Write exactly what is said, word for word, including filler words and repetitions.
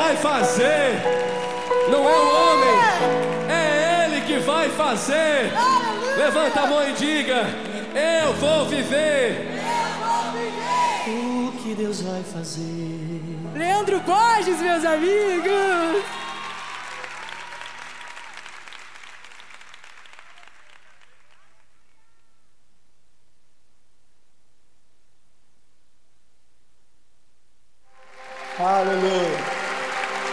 vai fazer. Não é o homem, é Ele que vai fazer. Levanta a mão e diga: eu vou viver. O que Deus vai fazer. Leandro Borges, meus amigos. Aleluia.